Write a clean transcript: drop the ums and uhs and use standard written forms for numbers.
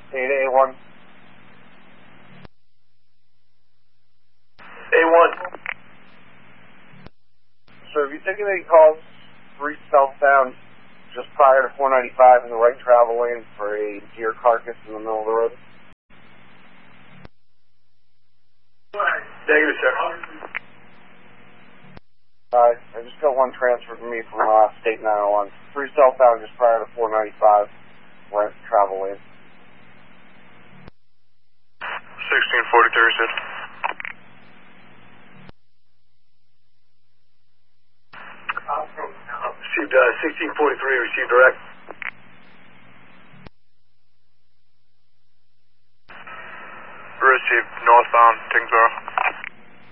8A1. A1. So have you taken any calls 3 southbound just prior to 495 in the right travel lane for a deer carcass in the middle of the road? Negative, sir. I just got one transferred to me from State 901. 3 southbound just prior to 495, right travel lane. 1643, sir. Received 1643, received direct. Received northbound, Tingsboro.